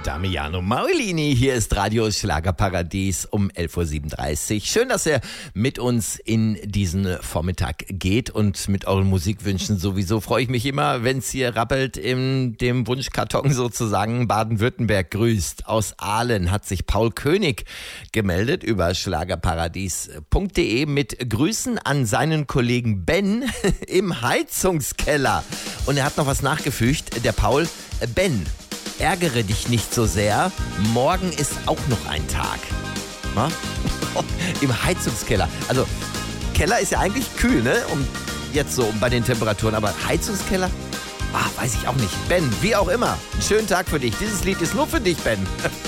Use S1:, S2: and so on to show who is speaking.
S1: Damiano Maulini, hier ist Radio Schlagerparadies um 11.37 Uhr. Schön, dass ihr mit uns in diesen Vormittag geht und mit euren Musikwünschen sowieso. Freue ich mich immer, wenn es hier rappelt in dem Wunschkarton sozusagen. Baden-Württemberg grüßt. Aus Aalen hat sich Paul König gemeldet über schlagerparadies.de mit Grüßen an seinen Kollegen Ben im Heizungskeller. Und er hat noch was nachgefügt, der Paul. Ben, ärgere dich nicht so sehr, morgen ist auch noch ein Tag. Na? Im Heizungskeller. Also, Keller ist ja eigentlich kühl, ne? Jetzt so bei den Temperaturen, aber Heizungskeller? Weiß ich auch nicht. Ben, wie auch immer, einen schönen Tag für dich. Dieses Lied ist nur für dich, Ben.